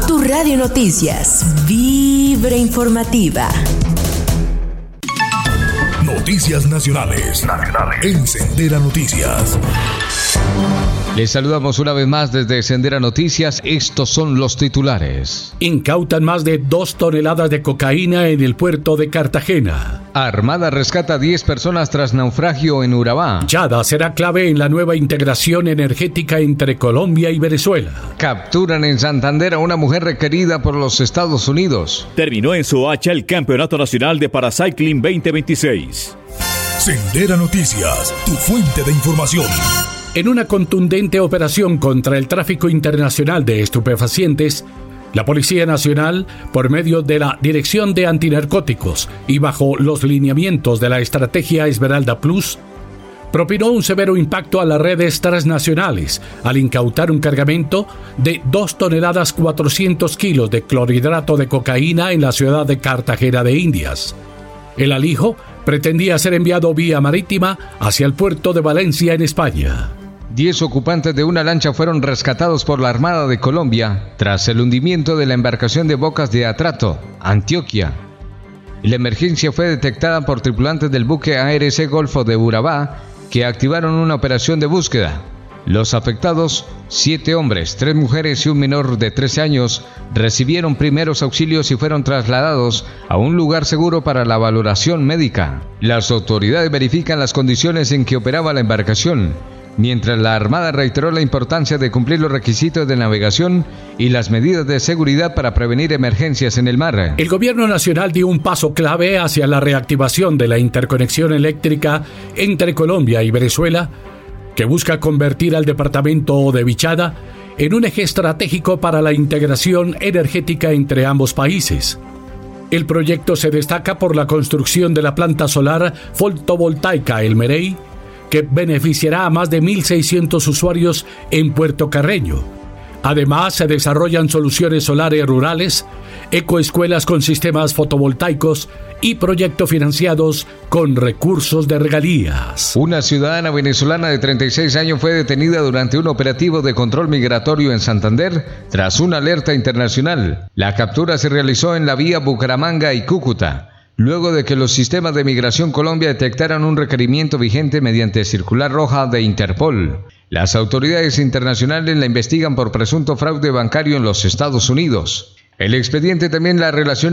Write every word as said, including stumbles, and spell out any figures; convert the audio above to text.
Tu Radio Noticias, Vibra Informativa. Noticias nacionales. Nacionales. En Sendera Noticias. Les saludamos una vez más desde Sendera Noticias. Estos son los titulares. Incautan más de dos toneladas de cocaína en el puerto de Cartagena. Armada rescata a diez personas tras naufragio en Urabá. Yada será clave en la nueva integración energética entre Colombia y Venezuela. Capturan en Santander a una mujer requerida por los Estados Unidos. Terminó en Soacha el Campeonato Nacional de Paracycling veinte veintiséis. Sendera Noticias, tu fuente de información. En una contundente operación contra el tráfico internacional de estupefacientes, la Policía Nacional, por medio de la Dirección de Antinarcóticos y bajo los lineamientos de la Estrategia Esmeralda Plus, propinó un severo impacto a las redes transnacionales al incautar un cargamento de dos toneladas cuatrocientos kilos de clorhidrato de cocaína en la ciudad de Cartagena de Indias. El alijo pretendía ser enviado vía marítima hacia el puerto de Valencia, en España. Diez ocupantes de una lancha fueron rescatados por la Armada de Colombia tras el hundimiento de la embarcación de Bocas de Atrato, Antioquia. La emergencia fue detectada por tripulantes del buque A R C Golfo de Urabá, que activaron una operación de búsqueda. Los afectados, siete hombres, tres mujeres y un menor de trece años, recibieron primeros auxilios y fueron trasladados a un lugar seguro para la valoración médica. Las autoridades verifican las condiciones en que operaba la embarcación, mientras la Armada reiteró la importancia de cumplir los requisitos de navegación y las medidas de seguridad para prevenir emergencias en el mar. El gobierno nacional dio un paso clave hacia la reactivación de la interconexión eléctrica entre Colombia y Venezuela, que busca convertir al departamento de Vichada en un eje estratégico para la integración energética entre ambos países. El proyecto se destaca por la construcción de la planta solar fotovoltaica El Merey, que beneficiará a más de mil seiscientos usuarios en Puerto Carreño. Además, se desarrollan soluciones solares rurales, ecoescuelas con sistemas fotovoltaicos y proyectos financiados con recursos de regalías. Una ciudadana venezolana de treinta y seis años fue detenida durante un operativo de control migratorio en Santander tras una alerta internacional. La captura se realizó en la vía Bucaramanga y Cúcuta, luego de que los sistemas de Migración Colombia detectaran un requerimiento vigente mediante circular roja de Interpol. Las autoridades internacionales la investigan por presunto fraude bancario en los Estados Unidos. El expediente también la relaciona